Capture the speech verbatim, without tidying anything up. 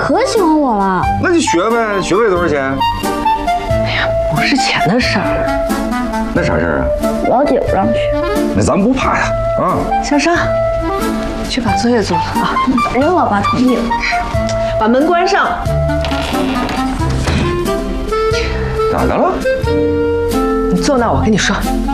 可喜欢我了。 那就学呗，学费多少钱？ 哎呀，不是钱的事儿。 那啥事儿啊？ 老姐不让学。 那咱不怕呀，啊！ 小沙，去把作业做了啊。 反正老爸同意了。 把门关上。 咋的了？ 你坐那，我跟你说。